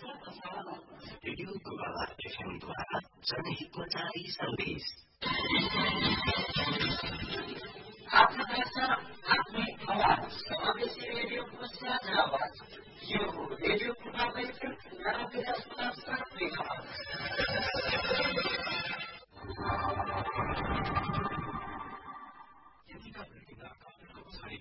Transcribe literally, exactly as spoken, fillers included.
Radio प्रवाह FM द्वारा जनहितमचारी सन्देश। आफ्नो भाषा आफ्नै आवाज समावेशी रेडियोको साझा आवाज। यो रेडियो प्रवाह एफएम